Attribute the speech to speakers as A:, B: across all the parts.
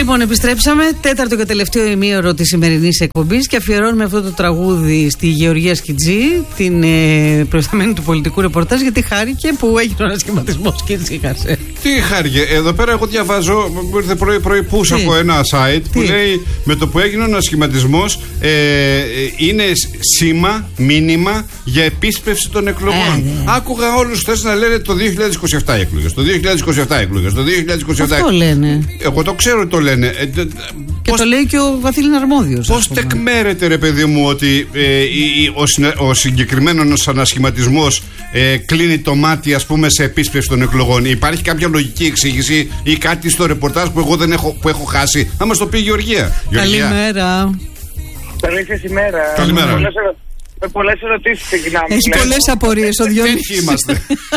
A: Λοιπόν, επιστρέψαμε. Τέταρτο και τελευταίο ημίωρο της σημερινής εκπομπής και αφιερώνουμε αυτό το τραγούδι στη Γεωργία Σκιτζή, την προϊσταμένη του πολιτικού ρεπορτάζ, γιατί χάρηκε που έγινε ο ανασχηματισμός και ησύχασε.
B: Τι χάρηκε, εδώ πέρα εγώ διαβάζω, ήρθε πρωί πούσα από ένα site που λέει με το που έγινε ο ανασχηματισμός είναι σήμα, μήνυμα για επίσπευση των εκλογών. Άκουγα όλους χθες να λένε το 2027 εκλογές, το 2027 εκλογές, το 2027.
A: Αυτό λένε.
B: Εγώ το ξέρω ότι το λένε.
A: Και το λέει και ο Βαθύλιν Αρμόδιος.
B: Πώς τεκμέρεται, ρε παιδί μου, ότι ο συγκεκριμένος ανασχηματισμός κλείνει το μάτι, ας πούμε, σε επίσπευση των εκλογών? Υπάρχει κάποια λογική εξήγηση ή κάτι στο ρεπορτάζ που εγώ δεν έχω χάσει? Να μας το πει η Γεωργία.
A: Καλημέρα.
C: Καλή σας ημέρα.
B: Καλημέρα.
C: Με πολλές ερωτήσεις ξεκινάμε.
A: Έχει πολλές απορίες ο Διονύσης.
B: Τέτοιοι είμαστε.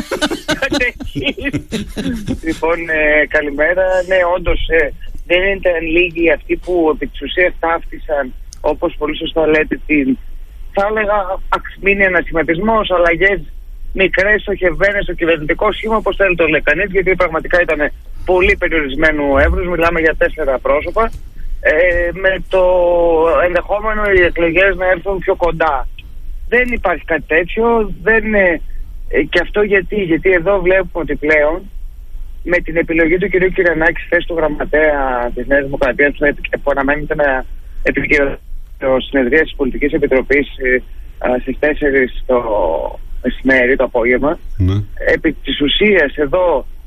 C: Λοιπόν, καλημέρα. Ναι, όντως δεν ήταν λίγοι αυτοί που επί της ουσίας ταύτισαν, όπως πολύ σωστά λέτε, θα έλεγα μήνυ ανασχηματισμός, αλλαγές μικρές, στοχευμένες στο κυβερνητικό σχήμα, όπως θέλει το λέει κανείς, γιατί πραγματικά ήταν πολύ περιορισμένου εύρους. Μιλάμε για 4 πρόσωπα, με το ενδεχόμενο οι εκλογές να έρθουν πιο κοντά. Δεν υπάρχει κάτι τέτοιο, και αυτό γιατί εδώ βλέπουμε ότι πλέον με την επιλογή του κ. Κυρανάκη στη θέση του γραμματέα της Νέας Δημοκρατίας, που αναμένεται να επικοινωνήσει το συνεδρία της Πολιτικής Επιτροπής στις 4 το μεσημέρι, το απόγευμα, επί της ουσίας εδώ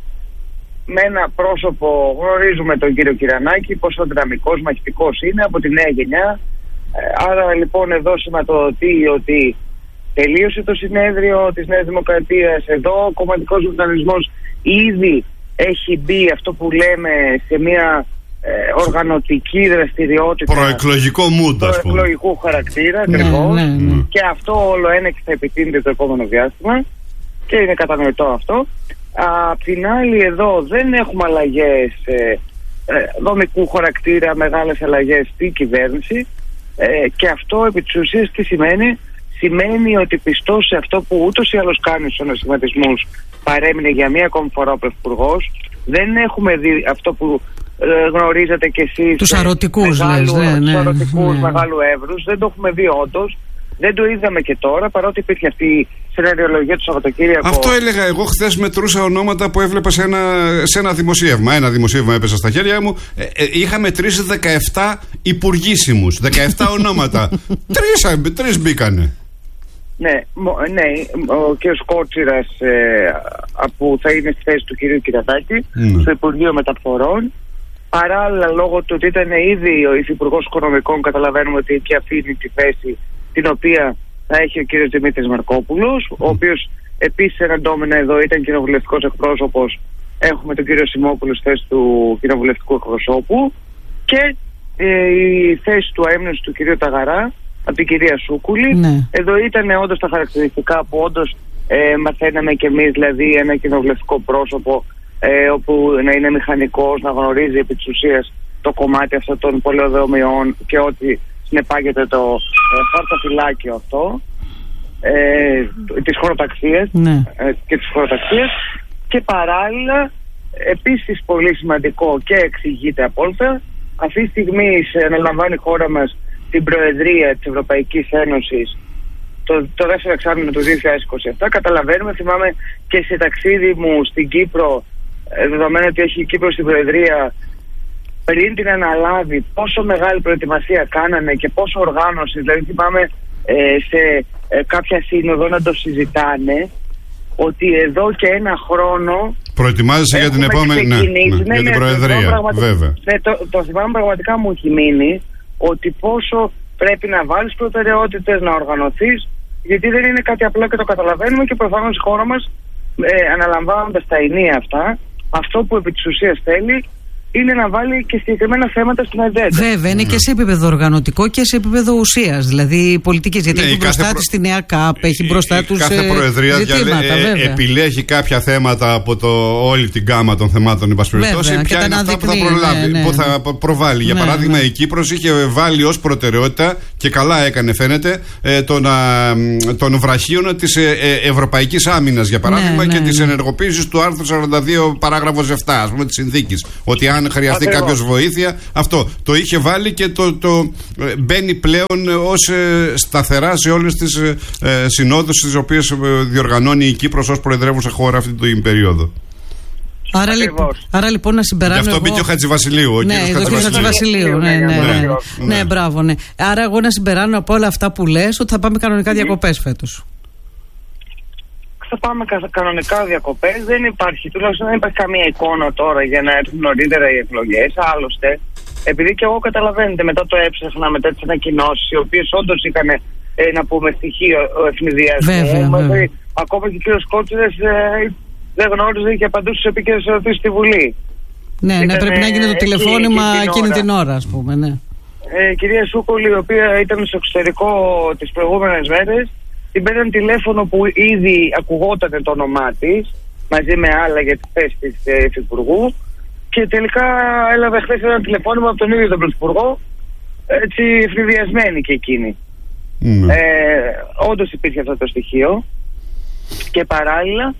C: με ένα πρόσωπο γνωρίζουμε τον κύριο Κυρανάκη, πόσο δυναμικός, μαχητικός είναι, από τη νέα γενιά. Άρα λοιπόν εδώ σηματοδοτεί ότι τελείωσε το συνέδριο της Νέας Δημοκρατίας. Εδώ ο κομματικός οργανισμός ήδη έχει μπει, αυτό που λέμε, σε μια οργανωτική δραστηριότητα.
B: Προεκλογικό mood,
C: προεκλογικού χαρακτήρα, ακριβώς. Και αυτό όλο ένα και θα επιτείνεται το επόμενο διάστημα. Και είναι κατανοητό αυτό. Απ' την άλλη, εδώ δεν έχουμε αλλαγές δομικού χαρακτήρα, μεγάλες αλλαγές στην κυβέρνηση. Και αυτό επί της ουσίας τι σημαίνει? Σημαίνει ότι πιστός σε αυτό που ούτως ή άλλως κάνει στους ανασχηματισμούς παρέμεινε για μία ακόμη φορά ο Πρωθυπουργός. Δεν έχουμε δει αυτό που γνωρίζετε κι εσείς,
A: τους αρωτικούς
C: μεγάλου εύρους. Δεν το έχουμε δει όντως. Δεν το είδαμε και τώρα, παρότι υπήρχε αυτή η σεναριολογία του Σαββατοκύριακου.
B: Αυτό έλεγα εγώ χθες, μετρούσα ονόματα που έβλεπα σε ένα δημοσίευμα. Ένα δημοσίευμα έπεσε στα χέρια μου. Είχα μετρήσει 17 υπουργήσιμους. 17 ονόματα. Τρεις μπήκανε.
C: Ναι, ο κ. Κότσιρας που θα είναι στη θέση του κ. Κυριακάκη στο Υπουργείο Μεταφορών. Παράλληλα, λόγω του ότι ήταν ήδη ο Υφυπουργός Οικονομικών, καταλαβαίνουμε ότι και αφήνει τη θέση την οποία θα έχει ο κύριος Δημήτρης Μαρκόπουλος, ο οποίος επίσης ένα ντόμινα εδώ ήταν κοινοβουλευτικός εκπρόσωπος. Έχουμε τον κύριο Σιμόπουλο στη θέση του κοινοβουλευτικού εκπροσώπου και η θέση του αέμνους του κυρίου Ταγαρά από την κυρία Σούκουλη. Εδώ ήταν όντως τα χαρακτηριστικά που όντως μαθαίναμε κι εμείς, δηλαδή ένα κοινοβουλευτικό πρόσωπο όπου να είναι μηχανικός, να γνωρίζει επί της ουσίας το κομμάτι αυτό των πολεοδομιών και ό,τι συνεπάγεται το χαρτοφυλάκιο αυτό της χωροταξίας και της χωροταξίας. Και παράλληλα, επίσης πολύ σημαντικό και εξηγείται απόλυτα, αυτή τη στιγμή αναλαμβάνει η χώρα μας την Προεδρία της Ευρωπαϊκής Ένωσης το δεύτερο εξάμηνο του 2027. Καταλαβαίνουμε, θυμάμαι και σε ταξίδι μου στην Κύπρο, δεδομένου ότι έχει η Κύπρο στην Προεδρία, πριν την αναλάβει, πόσο μεγάλη προετοιμασία κάνανε και πόσο οργάνωση. Δηλαδή θυμάμαι σε κάποια σύνοδο να το συζητάνε ότι εδώ και ένα χρόνο
B: προετοιμάζεσαι για την επόμενη για την Προεδρία, βέβαια.
C: Το θυμάμαι, πραγματικά μου έχει μείνει ότι πόσο πρέπει να βάλεις προτεραιότητες, να οργανωθείς, γιατί δεν είναι κάτι απλό και το καταλαβαίνουμε. Και προφανώς η χώρα μας, αναλαμβάνοντας τα ενία αυτά, αυτό που επί της ουσίας θέλει είναι να βάλει και συγκεκριμένα θέματα στην ατζέντα.
A: Βέβαια, είναι και σε επίπεδο οργανωτικό και σε επίπεδο ουσίας, δηλαδή πολιτικής. Γιατί έχει μπροστά της τη νέα ΚΑΠ, έχει μπροστά τους
B: κάθε προεδρία επιλέγει κάποια θέματα από όλη την γκάμα των θεμάτων, εν πάση περιπτώσει, ποια είναι αυτά που θα προλάβει, που θα προβάλλει. Για παράδειγμα, η Κύπρος είχε βάλει ως προτεραιότητα, και καλά έκανε φαίνεται, των βραχίων της Ευρωπαϊκής Άμυνας, για παράδειγμα, και της ενεργοποίησης του άρθρου 42 παράγραφος 7, ας πούμε, της συνθήκης. Ότι αν αν χρειαστεί κάποιος βοήθεια. Αυτό το είχε βάλει και το μπαίνει πλέον ως σταθερά σε όλες τις συνόδους τις οποίες διοργανώνει η Κύπρος ως προεδρεύουσα χώρα αυτή την περίοδο.
A: Άρα λοιπόν να συμπεράνω.
B: Γι' αυτό μπήκε ο Χατζηβασιλείου. Ο
A: κύριος Χατζηβασιλείου. Ναι, μπράβο. Ναι. Άρα εγώ να συμπεράνω από όλα αυτά που λες ότι θα πάμε κανονικά διακοπές φέτος.
C: Θα πάμε κανονικά διακοπές. Δεν υπάρχει, τουλάχιστον δεν υπάρχει καμία εικόνα τώρα για να έρθουν νωρίτερα οι εκλογές. Άλλωστε, επειδή και εγώ καταλαβαίνετε, μετά το έψαχνα, μετά τις ανακοινώσεις, οι οποίες όντως είχαν να πούμε στοιχείο εφηδιασμού. Ακόμα και ο κ. Κότσιρας δεν γνώριζε και απαντούσε σε επίκαιρες ερωτήσεις στη Βουλή.
A: Ναι, πρέπει να γίνει το τηλεφώνημα εκείνη την ώρα, ας πούμε. Ναι.
C: Κυρία Σούκολη, η οποία ήταν στο εξωτερικό τις προηγούμενες μέρες, την παίρναν τηλέφωνο που ήδη ακουγόταν το όνομά της, μαζί με άλλα για τη θέση της υφυπουργού, και τελικά έλαβε χθες ένα τηλεφώνημα από τον ίδιο τον πρωθυπουργό, έτσι ευνηδιασμένη και εκείνη. Όντως υπήρχε αυτό το στοιχείο. Και παράλληλα,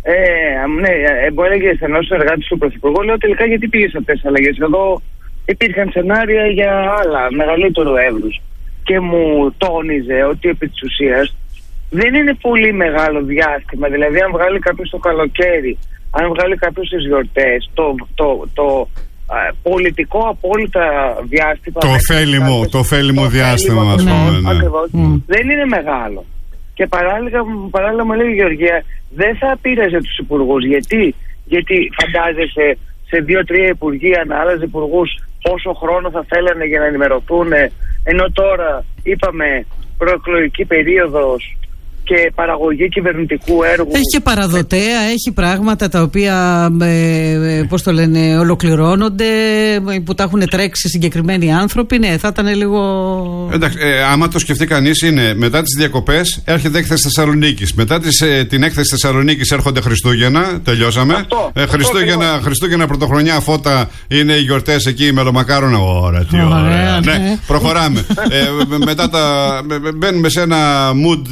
C: μου έλεγε στενός συνεργάτης του πρωθυπουργού, λέω τελικά γιατί πήγες αυτές τις αλλαγές? Εδώ υπήρχαν σενάρια για άλλα μεγαλύτερου εύρους. Και μου τόνιζε ότι επί της ουσίας δεν είναι πολύ μεγάλο διάστημα. Δηλαδή, αν βγάλει κάποιος το καλοκαίρι, αν βγάλει κάποιος τις γιορτές, το πολιτικό απόλυτα διάστημα.
B: Το ωφέλιμο διάστημα, ας πούμε.
C: Ακριβώς. Δεν είναι μεγάλο. Και παράλληλα μου λέει η Γεωργία, δεν θα πείραζε τους υπουργούς. Γιατί φαντάζεσαι σε 2-3 υπουργεία να άλλαζε υπουργούς πόσο χρόνο θα θέλανε για να ενημερωθούν, ενώ τώρα είπαμε προεκλογική περίοδος και παραγωγή κυβερνητικού έργου.
A: Έχει και παραδοτέα, έχει πράγματα τα οποία πώς το λένε, ολοκληρώνονται, που τα έχουν τρέξει συγκεκριμένοι άνθρωποι. Ναι, θα ήταν λίγο. Εντάξει,
B: άμα το σκεφτεί κανείς, είναι μετά τις διακοπές έρχεται έκθεση Θεσσαλονίκης. Μετά την έκθεση Θεσσαλονίκης έρχονται Χριστούγεννα. Τελειώσαμε. Χριστούγεννα, Πρωτοχρονιά, Φώτα, είναι οι γιορτές εκεί, μελομακάρονα. Ωραία, τι ωραία. Ναι, προχωράμε. Μετά μπαίνουμε σε ένα mood.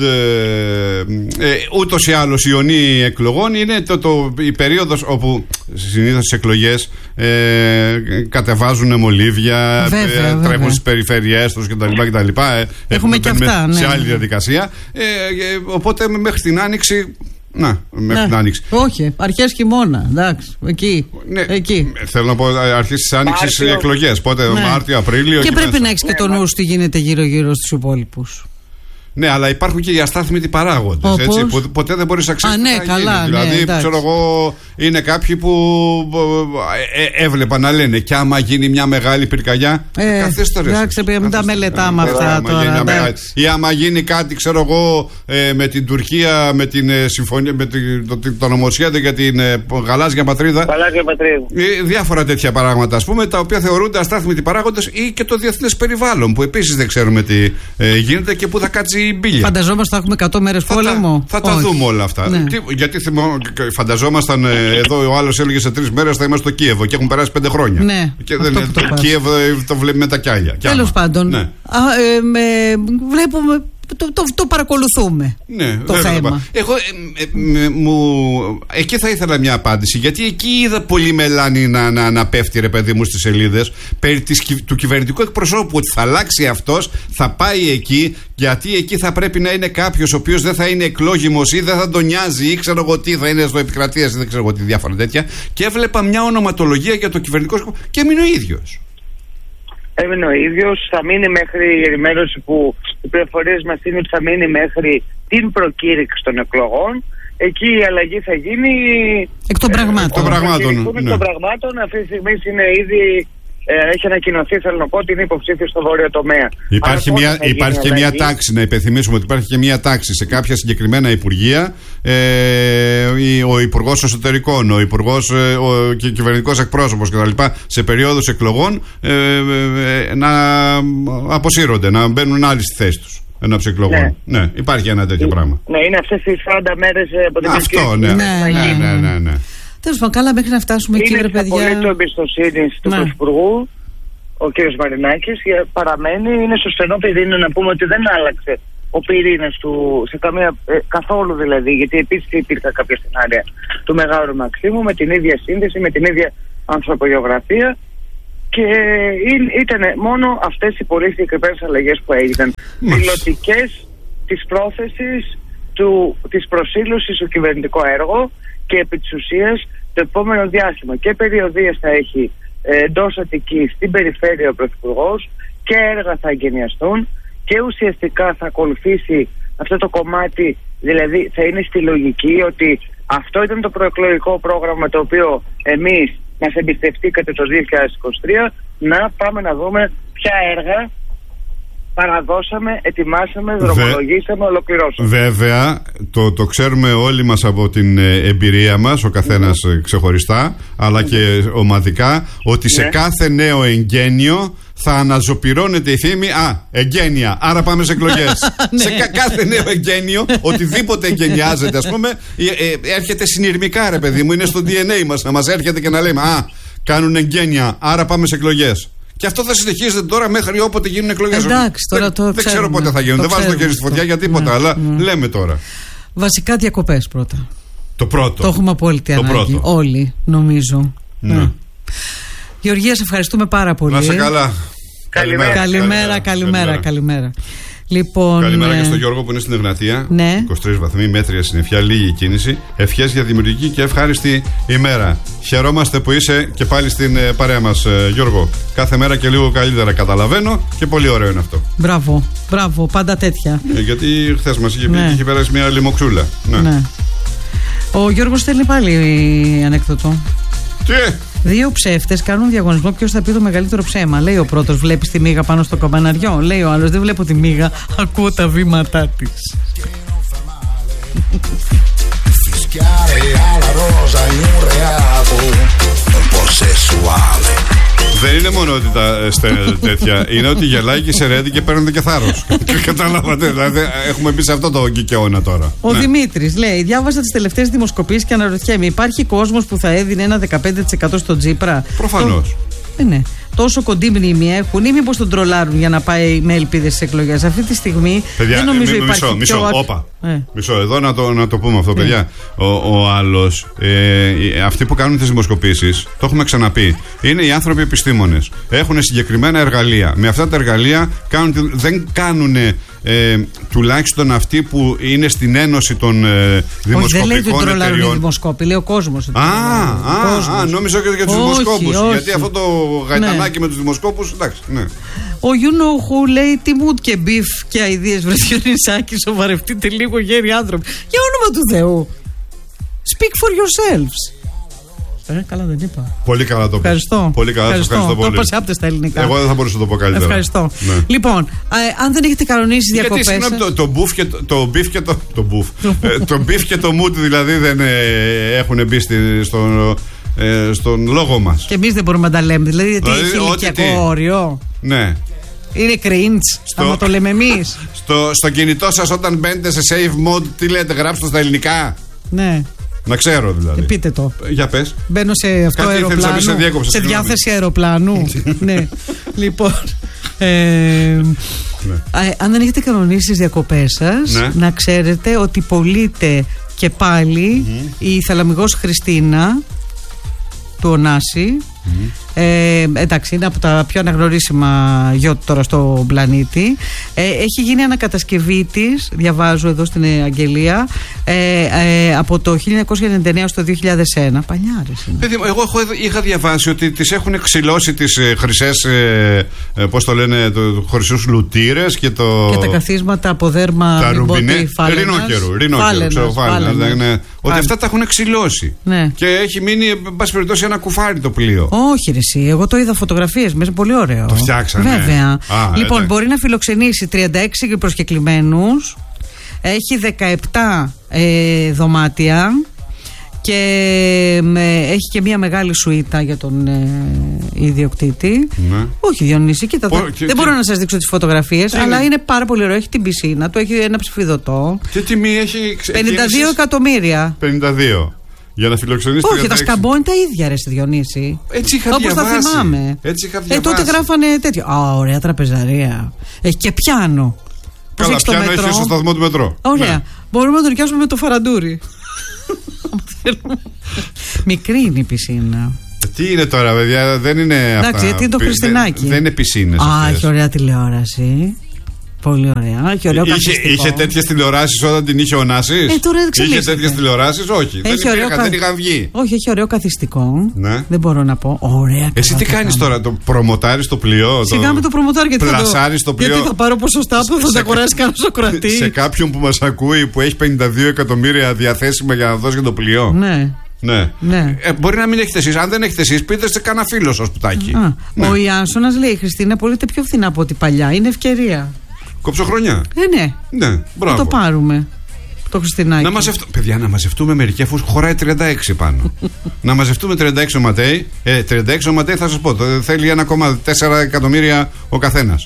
B: Ούτως ή άλλως η ιονή εκλογών είναι η περίοδος όπου συνήθως τις εκλογές κατεβάζουν μολύβια, τρέχουν στις περιφέρειές τους κτλ.
A: Έχουμε και αυτά,
B: σε άλλη διαδικασία. Οπότε μέχρι την Άνοιξη. Την Άνοιξη.
A: Όχι, αρχές χειμώνα. Εντάξει, εκεί.
B: Θέλω να πω αρχές της Άνοιξης οι εκλογές. Πότε, Μάρτιο, Απρίλιο.
A: Και πρέπει να έχεις και το νου τι γίνεται γύρω-γύρω στους υπόλοιπους.
B: Ναι, αλλά υπάρχουν και οι αστάθμητοι παράγοντες. Έτσι, που ποτέ δεν μπορείς να ξέρεις. Δηλαδή, ξέρω εγώ, είναι κάποιοι που έβλεπα να λένε και άμα γίνει μια μεγάλη πυρκαγιά. Καθίστε ρε.
A: Εντάξει, μην τα μελετάμε αυτά τώρα.
B: Ή άμα γίνει κάτι, ξέρω εγώ, με την Τουρκία, με την συμφωνία, με το νομοσχέδιο για την γαλάζια πατρίδα. Διάφορα τέτοια πράγματα, ας πούμε, τα οποία θεωρούνται αστάθμητοι παράγοντες, ή και το διεθνές περιβάλλον, που επίσης δεν ξέρουμε τι γίνεται και πού θα κάτσει.
A: Φανταζόμαστε θα έχουμε 100 μέρες πόλεμο.
B: Θα τα δούμε όλα αυτά. Ναι. Γιατί φανταζόμασταν εδώ ο άλλος έλεγε σε 3 μέρες θα είμαστε στο Κίεβο και έχουν περάσει 5 χρόνια.
A: Ναι,
B: και το Κίεβο το βλέπει με τα κιάλια.
A: Τέλος πάντων. Ναι. Βλέπουμε. Το παρακολουθούμε.
B: Ναι,
A: το θέμα.
B: Εγώ εκεί θα ήθελα μια απάντηση. Γιατί εκεί είδα πολύ μελάνη να πέφτει, ρε παιδί μου, στις σελίδες περί του κυβερνητικού εκπροσώπου, ότι θα αλλάξει αυτός, θα πάει εκεί, γιατί εκεί θα πρέπει να είναι κάποιος ο οποίος δεν θα είναι εκλόγιμος ή δεν θα τον νοιάζει ή ξέρω εγώ τι, θα είναι στο επικρατείας ή δεν ξέρω εγώ τι, διάφορα τέτοια. Και έβλεπα μια ονοματολογία για το κυβερνητικό εκπρόσωπο και έμεινε ο ίδιος.
C: Έμεινε ο ίδιος, θα μείνει μέχρι η ενημέρωση που οι πληροφορίες μας είναι ότι θα μείνει μέχρι την προκήρυξη των εκλογών. Εκεί η αλλαγή θα γίνει
A: εκ των πραγμάτων.
C: Εκ των πραγμάτων. Αυτή τη στιγμή είναι ήδη, έχει ανακοινωθεί, θέλω να πω, ότι είναι υποψήφιο στο βόρειο τομέα.
B: Υπάρχει και μια τάξη, να υπενθυμίσουμε ότι υπάρχει και μια τάξη σε κάποια συγκεκριμένα υπουργεία. Ο Υπουργός Εσωτερικών, ο Υπουργός, ο κυβερνητικός εκπρόσωπος κτλ. Σε περίοδους εκλογών να αποσύρονται, να μπαίνουν άλλοι στη θέση τους ενόψει εκλογών. Ναι, υπάρχει ένα τέτοιο πράγμα.
C: Ναι, είναι αυτές οι 40 μέρες από την
B: Αυτό, ναι.
A: Τέλος πάντων, καλά μέχρι να φτάσουμε εκεί, ρε παιδιά.
C: Είναι απολύτως εμπιστοσύνη του Πρωθυπουργού, ο κ. Μαρινάκης, παραμένει, είναι στο στενό πυρήνα, να πούμε ότι δεν άλλαξε ο πυρήνας του σε καθόλου δηλαδή, γιατί επίσης υπήρχαν κάποια σενάρια του Μεγάλου Μαξίμου με την ίδια σύνδεση, με την ίδια ανθρωπογεωγραφία Και ήταν μόνο αυτές οι πολύ συγκεκριμένες αλλαγές που έγιναν. Πιλωτικές της πρόθεσης της προσήλωσης στο κυβερνητικό έργο, και επί της ουσίας το επόμενο διάστημα και περιοδίες θα έχει εντός Αττικής στην περιφέρεια ο Πρωθυπουργός, και έργα θα εγκαινιαστούν, και ουσιαστικά θα ακολουθήσει αυτό το κομμάτι, δηλαδή θα είναι στη λογική ότι αυτό ήταν το προεκλογικό πρόγραμμα το οποίο εμείς μας εμπιστευτήκατε το 2023, να πάμε να δούμε ποια έργα παραδώσαμε, ετοιμάσαμε, δρομολογήσαμε, ολοκληρώσαμε. Βέβαια,
B: το ξέρουμε όλοι μας από την εμπειρία μας, ο καθένας ξεχωριστά, αλλά και ομαδικά, ότι σε κάθε νέο εγγένειο θα αναζωπυρώνεται η φήμη εγγένεια, άρα πάμε σε εκλογές. Σε κάθε νέο εγγένειο, οτιδήποτε εγγενιάζεται, ας πούμε, έρχεται συνειρμικά, ρε παιδί μου, είναι στο DNA μας, να μας έρχεται και να λέμε κάνουν εγγένεια, άρα πάμε σε εκλογές. Και αυτό θα συνεχίζεται τώρα μέχρι όποτε γίνουν εκλογές.
A: Εντάξει, τώρα το
B: δεν ξέρω πότε θα γίνουν. Δεν βάζω το χέρι στη φωτιά για τίποτα, αλλά λέμε τώρα.
A: Βασικά διακοπές πρώτα.
B: Το πρώτο.
A: Το έχουμε απόλυτη ανάγκη. Όλοι, νομίζω.
B: Ναι.
A: Γεωργία, σε ευχαριστούμε πάρα πολύ.
B: Να είσαι καλά.
A: Καλημέρα. Λοιπόν,
B: καλημέρα και στον Γιώργο που είναι στην Εγνατία. 23 βαθμοί, μέτρια συννεφιά, λίγη κίνηση. Ευχές για δημιουργική και ευχάριστη ημέρα. Χαιρόμαστε που είσαι και πάλι στην παρέα μας, Γιώργο. Κάθε μέρα και λίγο καλύτερα καταλαβαίνω και πολύ ωραίο είναι αυτό.
A: Μπράβο, πάντα τέτοια.
B: Γιατί χθες μας είχε πει και είχε περάσει μια λιμοξούλα. Ναι.
A: Ο Γιώργος στέλνει πάλι ανέκδοτο.
B: Τι?
A: 2 ψεύτες κάνουν διαγωνισμό ποιος θα πει το μεγαλύτερο ψέμα. Λέει ο πρώτος, βλέπεις τη μύγα πάνω στο καμπαναριό. Λέει ο άλλος, δεν βλέπω τη μύγα, ακούω τα βήματά της.
B: Δεν είναι μόνο ότι τα στέλνετε τέτοια, είναι ότι γελάει και σε ρέντι και παίρνετε και θάρρος. Καταλάβατε, δηλαδή έχουμε μπει σε αυτό το κικαιώνα τώρα.
A: Ο Δημήτρης λέει: διάβασα τις τελευταίες δημοσκοπήσεις και αναρωτιέμαι, υπάρχει κόσμος που θα έδινε ένα 15% στον Τσίπρα?
B: Προφανώς.
A: Ναι. Τόσο κοντή μνήμη έχουν, ή μήπως τον τρολάρουν για να πάει με ελπίδες στις εκλογές? Αυτή τη στιγμή δεν νομίζω υπάρχει.
B: Μισό, εδώ να το πούμε αυτό, παιδιά. Ο άλλος, αυτοί που κάνουν τις δημοσκοπήσεις, το έχουμε ξαναπεί, είναι οι άνθρωποι επιστήμονες. Έχουν συγκεκριμένα εργαλεία. Με αυτά τα εργαλεία δεν κάνουν. Τουλάχιστον αυτοί που είναι στην ένωση των δημοσκοπικών εταιριών.
A: Δεν λέει ότι τρολάρουν οι δημοσκόποι, λέει ο κόσμος.
B: Νόμιζα και για τους δημοσκόπους. Γιατί αυτό το γαϊτανάκι με τους δημοσκόπους, εντάξει, ναι.
A: Ο You Know Who λέει: τι mood και μπιφ και αηδίες βρεθιονισάκι, σοβαρευτείτε λίγο γέροι άνθρωποι. Για όνομα του Θεού. Speak for yourselves. Καλά δεν είπα.
B: Πολύ καλά το πω.
A: Ευχαριστώ.
B: Πολύ καλά, ευχαριστώ πολύ.
A: Το είπα άπτε στα ελληνικά.
B: Εγώ δεν θα μπορούσα να το πω καλύτερα.
A: Ευχαριστώ. Ναι. Λοιπόν, αν δεν έχετε κανονίσει διακοπές.
B: Γιατί συγγνώμη, το μπιφ και το μπιφ και το mood δηλαδή δεν έχουν μπει στον λόγο μας. Και
A: εμείς δεν μπορούμε να τα λέμε. Δηλαδή έχει ηλικιακό όριο.
B: Ναι.
A: Είναι cringe, άμα το λέμε εμείς.
B: Στο κινητό σας όταν μπαίνετε σε save mode, τι λέτε, γράψτε στα ελληνικά?
A: Ναι.
B: Να ξέρω δηλαδή.
A: Πείτε το.
B: Για πες.
A: Μπαίνω σε αυτό το αεροπλάνο. Σε διάθεση αεροπλάνου. Ναι. Λοιπόν. Αν δεν έχετε κανονίσει τις διακοπές σας, να ξέρετε ότι πωλείται και πάλι η Θαλαμιγός Χριστίνα του Ωνάση. Εντάξει, είναι από τα πιο αναγνωρίσιμα γιότ τώρα στον πλανήτη. Έχει γίνει ανακατασκευή της, διαβάζω εδώ στην αγγελία, από το 1999 στο 2001. Παλιάρες είναι.
B: Παιδί, εγώ είχα διαβάσει ότι τις έχουν ξυλώσει τις χρυσές, πώς το λένε, χρυσούς λουτήρες και τα
A: καθίσματα από δέρμα
B: ρινόκερου, ότι αυτά τα έχουν ξυλώσει. Και έχει μείνει, εν πάση περιπτώσει, ένα κουφάρι το πλοίο.
A: Όχι, ρε εσύ. Εγώ το είδα φωτογραφίες μέσα, πολύ ωραίο.
B: Το φτιάξανε.
A: Βέβαια. Λοιπόν, μπορεί να φιλοξενήσει 36 προσκεκλημένους. Έχει 17 δωμάτια. Και έχει και μια μεγάλη σουίτα για τον ιδιοκτήτη. Ναι. Όχι, Διονύση, κοίτα. Δεν μπορώ να σας δείξω τις φωτογραφίες, αλλά είναι πάρα πολύ ωραίο. Έχει την πισίνα του, έχει ένα ψηφιδωτό.
B: Τι τιμή έχει?
A: 52 εκατομμύρια.
B: 52. Για να φιλοξενήσει.
A: Όχι, τα σκαμπό είναι τα ίδια, ρε στη Διονύση.
B: Έτσι είχα διαβάσει.
A: Όπως τα θυμάμαι.
B: Έτσι είχα διαβάσει.
A: Τότε γράφανε τέτοιο. Ωραία τραπεζαρία. Έχει και πιάνο.
B: Καλά, πιάνο έχει στο σταθμό του μετρό.
A: Ωραία. Ναι. Μπορούμε να τον νοικιάσουμε με το φαραντούρι. Μικρή είναι η πισίνα.
B: Τι είναι τώρα, παιδιά, δεν είναι αυτά.
A: Εντάξει, γιατί είναι το Χριστινάκι.
B: Δεν είναι πισίνες.
A: Έχει ωραία τηλεόραση. Πολύ ωραία. Και ωραίο καθιστικό.
B: Είχε τέτοιες τηλεοράσεις όταν την είχε ο Νάσης?
A: Τώρα
B: είχε τέτοιες τηλεοράσεις? Όχι. Δεν είχαν βγει.
A: Όχι, έχει ωραίο καθιστικό.
B: Ναι.
A: Δεν μπορώ να πω. Ωραία.
B: Εσύ τι κάνεις τώρα, το προμοτάρεις το πλοίο?
A: Σιγά με το προμοτάρι, γιατί
B: πλασάρεις το πλοίο.
A: Γιατί θα πάρω ποσοστά που θα τα αγοράσει κανένας ακροατή.
B: Σε κάποιον που μας ακούει που έχει 52 εκατομμύρια διαθέσιμα για να δώσει για το πλοίο.
A: Ναι.
B: Ναι. Μπορεί να μην έχετε εσείς. Αν δεν έχετε εσείς, πείτε σε κανένα φίλο σας που τα έχει.
A: Ο Ιάσονας λέει: Χριστίνα, πωλείται πιο φθηνά από ό,τι παλιά. Είναι ευκαιρία.
B: Κόψοχρονιά.
A: Ναι.
B: Μπράβο.
A: Θα το πάρουμε. Το Χριστινάκι.
B: Παιδιά, να μαζευτούμε μερικοί, αφού χωράει 36 πάνω. Να μαζευτούμε 36 ο Ματέι. 36 ο Ματέι, θα σας πω. Θέλει 1,4 εκατομμύρια ο καθένας.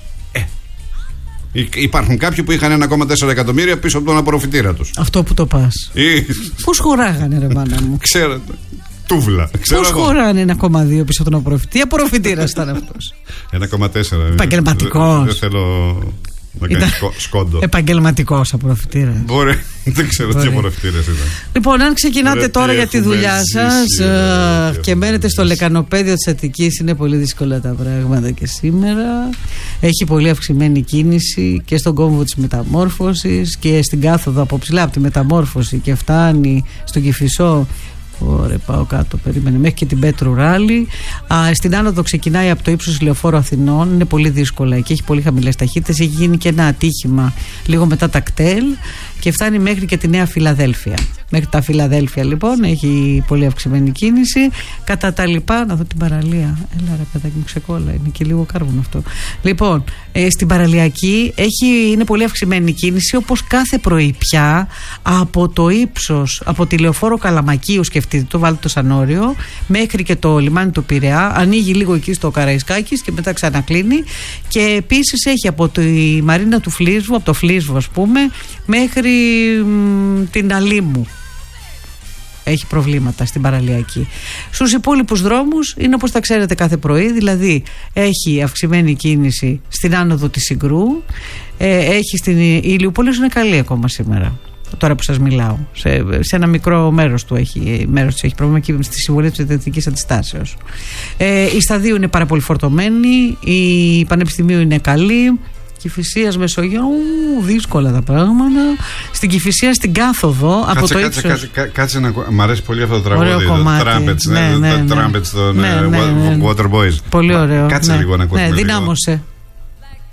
B: Υπάρχουν κάποιοι που είχαν 1,4 εκατομμύρια πίσω από τον απορροφητήρα τους.
A: Αυτό που το πας. Πώς χωράγανε, ρε μάνα μου.
B: Ξέρετε. Τούβλα.
A: Πώς χωράνε 1,2 πίσω από τον απορροφητήρα? Τι απορροφητήρας ήταν αυτός?
B: 1,4.
A: Επαγγελματικός.
B: Δεν θέλω να κάνει σκόντο.
A: Επαγγελματικός απορροφητήρας.
B: Μπορεί. Δεν ξέρω τι απορροφητήρας ήταν.
A: Λοιπόν, αν ξεκινάτε τώρα για τη δουλειά σας και μένετε στο λεκανοπέδιο της Αττικής, είναι πολύ δύσκολα τα πράγματα και σήμερα. Έχει πολύ αυξημένη κίνηση και στον κόμβο της Μεταμόρφωσης και στην κάθοδο από ψηλά από τη Μεταμόρφωση και φτάνει στον Κηφισό. Ωραία, πάω κάτω, περίμενε, μέχρι και την Πέτρου Ράλη. Στην άνοδο ξεκινάει από το ύψος Λεωφόρου Αθηνών, είναι πολύ δύσκολα και έχει πολύ χαμηλές ταχύτητες. Έχει γίνει και ένα ατύχημα λίγο μετά τα κτέλ και φτάνει μέχρι και τη Νέα Φιλαδέλφια. Μέχρι τα Φιλαδέλφια λοιπόν έχει πολύ αυξημένη κίνηση. Κατά τα λοιπά, να δω την παραλία. Έλα ρε παιδάκι μου, ξεκόλα, είναι και λίγο κάρβουνο αυτό. Λοιπόν, στην παραλιακή είναι πολύ αυξημένη κίνηση, όπως κάθε πρωί πια από το ύψος, από τη Λεωφόρο Καλαμακίου, σκεφτείτε το, βάλτε το σαν όριο, μέχρι και το λιμάνι του Πειραιά. Ανοίγει λίγο εκεί στο Καραϊσκάκης και μετά ξανακλίνει. Και επίσης έχει από τη Μαρίνα του Φλίσβου, από το Φλίσβο ας πούμε, μέχρι την Αλήμου. Έχει προβλήματα στην παραλιακή. Στους υπόλοιπους δρόμους είναι όπως τα ξέρετε κάθε πρωί, δηλαδή έχει αυξημένη κίνηση στην άνοδο της Συγκρού, έχει στην Ηλιούπολη, είναι καλή ακόμα σήμερα. Τώρα που σας μιλάω, σε ένα μικρό μέρος του έχει πρόβλημα και στη συμβολή της Δυτικής Αντιστάσεως. Η Σταδίου είναι πάρα πολύ φορτωμένη, η Πανεπιστημίου είναι καλή. Κηφισίας Μεσογείου, δύσκολα τα πράγματα. Στην Κηφισία, στην κάθοδο από το ύψος.
B: Κάτσε να μ' αρέσει πολύ αυτό το τραγούδι. Το Trumpets, το Trumpets των Waterboys.
A: Πολύ ωραίο.
B: Κάτσε λίγο να ακούσουμε.
A: Δυνάμωσε.